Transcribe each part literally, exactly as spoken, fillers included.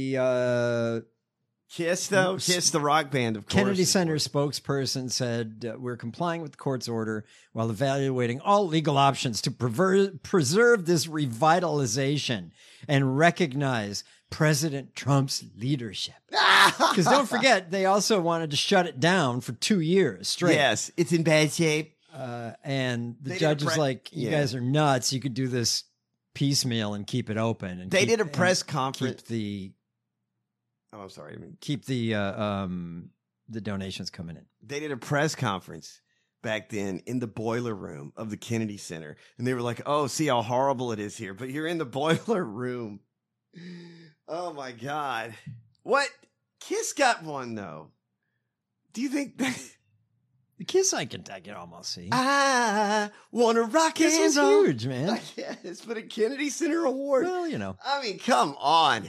The uh, Kiss, though? Kiss, the rock band, of course. Kennedy Center spokesperson said, uh, we're complying with the court's order while evaluating all legal options to prever- preserve this revitalization and recognize President Trump's leadership. Because don't forget, they also wanted to shut it down for two years straight. Yes, it's in bad shape. Uh, and the They judge did a was pre- like, you yeah. guys are nuts. You could do this piecemeal and keep it open. And They keep, did a press and conference. Keep the Oh, I'm sorry. I mean, keep the uh, um the donations coming in. they did a press conference back then in the boiler room of the Kennedy Center. And they were like, oh, see how horrible it is here. But you're in the boiler room. Oh, my God. What? Kiss got one, though. Do you think that... The Kiss I can I can almost see. I want to rock Kiss and was roll. huge, man. Yes, but a Kennedy Center award. Well, you know. I mean, come on.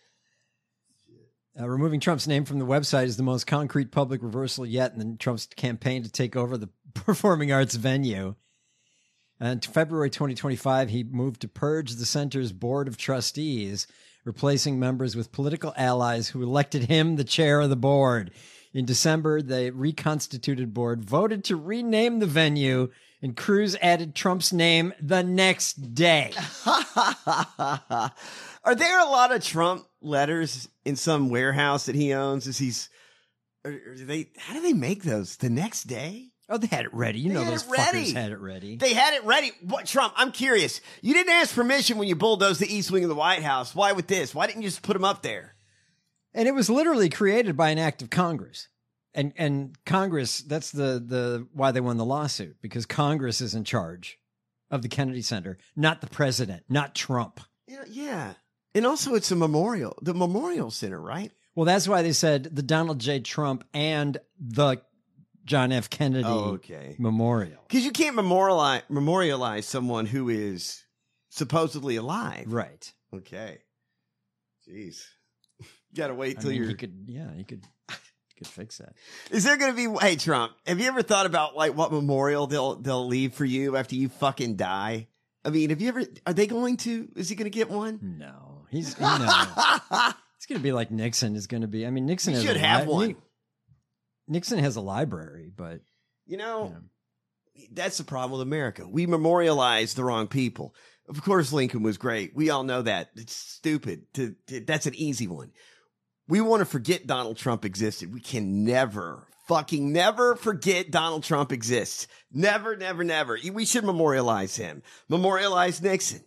Uh, removing Trump's name from the website is the most concrete public reversal yet in Trump's campaign to take over the performing arts venue. And in February twenty twenty-five, he moved to purge the center's board of trustees, replacing members with political allies who elected him the chair of the board. In December, the reconstituted board voted to rename the venue, and Cruz added Trump's name the next day. Are there a lot of Trump letters in some warehouse that he owns? Is he's, or, or do they, how do they make those the next day? Oh, they had it ready. You They know had those it ready. fuckers had it ready. They had it ready. What, Trump, I'm curious. You didn't ask permission when you bulldozed the East Wing of the White House. Why with this? Why didn't you just put them up there? And it was literally created by an act of Congress. And and Congress, that's the the why they won the lawsuit, because Congress is in charge of the Kennedy Center, not the president, not Trump. Yeah, yeah. And also it's a memorial, the Memorial Center, right? Well, that's why they said the Donald J. Trump and the John F. Kennedy Oh, okay. Memorial. Because you can't memorialize memorialize someone who is supposedly alive. Right. Okay. Jeez. You gotta wait I till mean, you're you could, yeah, you could, you could fix that. Is there going to be? Hey, Trump, have you ever thought about like what memorial they'll they'll leave for you after you fucking die? I mean, have you ever? Are they going to? Is he going to get one? No, he's no. It's going to be like Nixon is going to be. I mean, Nixon We has should a have li- one. Nixon has a library, but You know, you know, that's the problem with America. We memorialize the wrong people. Of course, Lincoln was great. We all know that. It's stupid. To, to that's an easy one. We want to forget Donald Trump existed. We can never, fucking never forget Donald Trump exists. Never, never, never. We should memorialize him. Memorialize Nixon.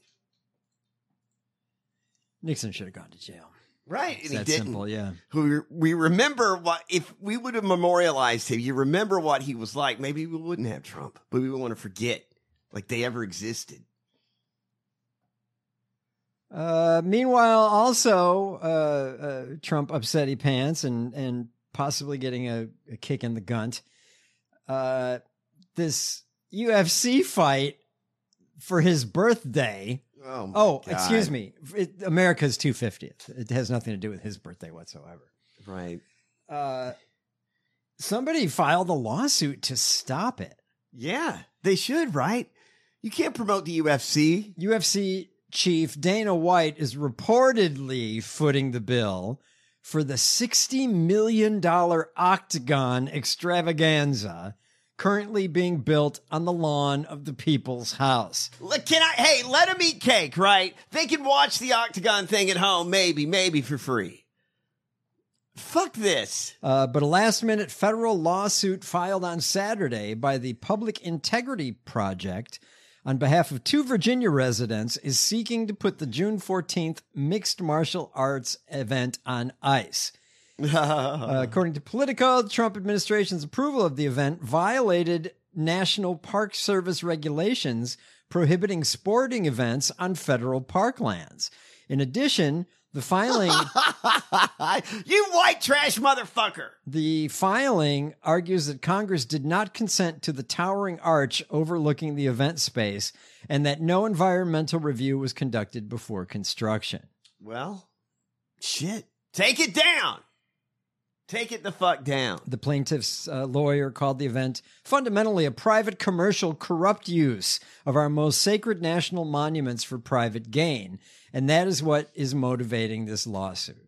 Nixon should have gone to jail. Right. It's And he that didn't. simple, yeah. We, we remember what, if we would have memorialized him, you remember what he was like. Maybe we wouldn't have Trump, but we would want to forget like they ever existed. Uh, meanwhile, also, uh, uh, Trump upsetty pants and, and possibly getting a, a kick in the gunt. Uh, this U F C fight for his birthday. Oh, my Oh, God. excuse me. It, America's two hundred fiftieth. It has nothing to do with his birthday whatsoever. Right. Uh, somebody filed a lawsuit to stop it. Yeah, they should, right? You can't promote the U F C. U F C chief Dana White is reportedly footing the bill for the sixty million dollars Octagon extravaganza currently being built on the lawn of the People's House. Look, Can I? Hey, let them eat cake, right? They can watch the Octagon thing at home, maybe, maybe for free. Fuck this. Uh, but a last-minute federal lawsuit filed on Saturday by the Public Integrity Project on behalf of two Virginia residents is seeking to put the June fourteenth mixed martial arts event on ice. Uh, according to Politico, the Trump administration's approval of the event violated National Park Service regulations prohibiting sporting events on federal parklands. In addition, the filing... You white trash motherfucker. The filing argues that Congress did not consent to the towering arch overlooking the event space and that no environmental review was conducted before construction. Well, shit. Take it down. Take it the fuck down. The plaintiff's uh, lawyer called the event fundamentally a private, commercial, corrupt use of our most sacred national monuments for private gain. And that is what is motivating this lawsuit.